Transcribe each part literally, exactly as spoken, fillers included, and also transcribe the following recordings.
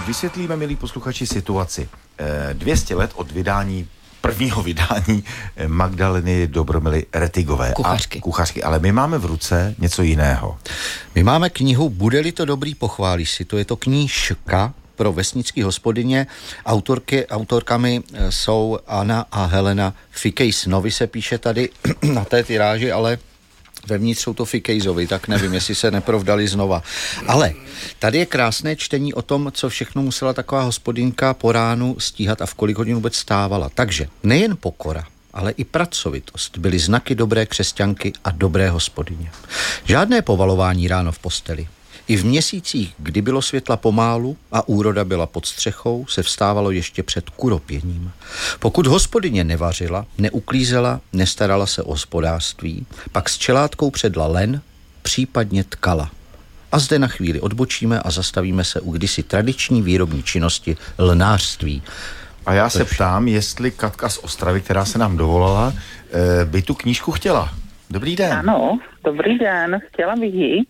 vysvětlíme, milí posluchači, situaci. dvě stě let od vydání prvního vydání Magdaleny Dobromily Rettigové. Kuchařky. A kuchařky. Ale my máme v ruce něco jiného. My máme knihu Bude-li to dobrý, pochválíš si. To je to knížka pro vesnický hospodyně. Autorky, autorkami jsou Anna a Helena Fikejsnovi, se píše tady na té tiráži, ale vevnitř jsou to Fikejzovi, tak nevím, jestli se neprovdali znova. Ale tady je krásné čtení o tom, co všechno musela taková hospodinka po ránu stíhat a v kolik hodin vůbec stávala. Takže nejen pokora, ale i pracovitost byly znaky dobré křesťanky a dobré hospodyně. Žádné povalování ráno v posteli. I v měsících, kdy bylo světla pomálu a úroda byla pod střechou, se vstávalo ještě před kuropěním. Pokud hospodyně nevařila, neuklízela, nestarala se o hospodářství, pak s čelátkou předla len, případně tkala. A zde na chvíli odbočíme a zastavíme se u kdysi tradiční výrobní činnosti lnářství. A já se ptám, jestli Katka z Ostravy, která se nám dovolala, by tu knížku chtěla. Dobrý den. Ano, dobrý den, chtěla bych ji.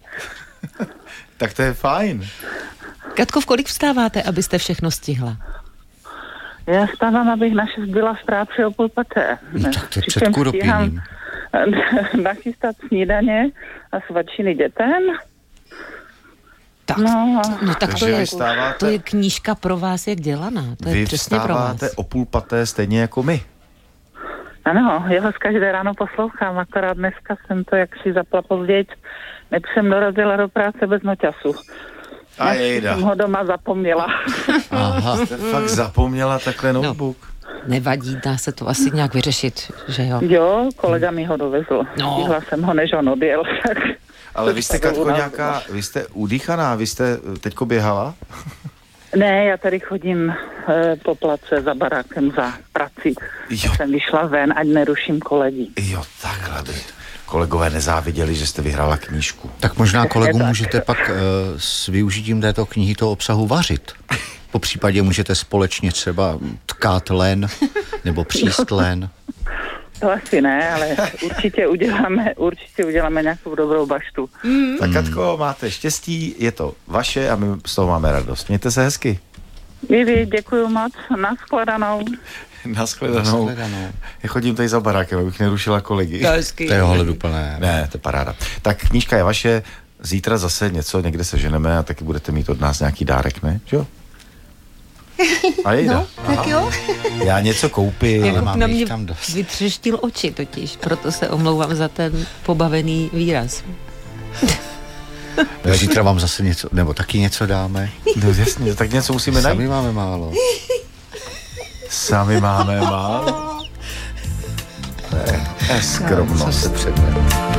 Tak to je fajn. Katko, v kolik vstáváte, abyste všechno stihla? Já stávám, abych na šest byla v práci o půl paté. No, tak to je před kuropěním. Nachystat snídaně a svačiny dětem. Tak, no, no tak to je, vstáváte, to je knížka pro vás jak dělaná. To je vy přesně pro vás. vstáváte o půl paté stejně jako my. Ano, já vás každé ráno poslouchám, akorát dneska jsem to jaksi zapla později, než jsem dorazila do práce bez noťasu. A jejda. Jsem ho doma zapomněla. Aha, jste fakt zapomněla takhle notebook. No, nevadí, dá se to asi nějak vyřešit, že jo? Jo, kolega mi ho dovezl. No. Stihla jsem ho, než on odjel. Tak Ale vy jste, Katko, nějaká, vy jste udýchaná, vy jste teďko běhala? Ne, já tady chodím e, po place za barákem za prací. Jo. Jsem vyšla ven, ať neruším kolegy. Jo, takhle by kolegové nezáviděli, že jste vyhrála knížku. Tak možná kolegu tak. můžete pak uh, s využitím této knihy toho obsahu vařit. Po případě můžete společně třeba tkát len nebo příst len. To asi ne, ale určitě uděláme, určitě uděláme nějakou dobrou baštu. Mm. Tak Katko, máte štěstí, je to vaše a my z toho máme radost. Mějte se hezky. I vy, děkuju moc, nashledanou. Nashledanou. Já chodím tady za barákem, abych nerušila kolegy. To je ohleduplné. Ne, to je paráda. Tak knížka je vaše, zítra zase něco někde seženeme a taky budete mít od nás nějaký dárek, ne? Jo? A jejda. No, tak jo. Já něco koupím. Jakub máme na jich mě tam dost. vytřeštil oči totiž, proto se omlouvám za ten pobavený výraz. No, zítra vám zase něco, nebo taky něco dáme. No jasně, tak něco musíme najít. Sami máme málo. Sami máme málo. Ne, skromnost. Co se předvedl.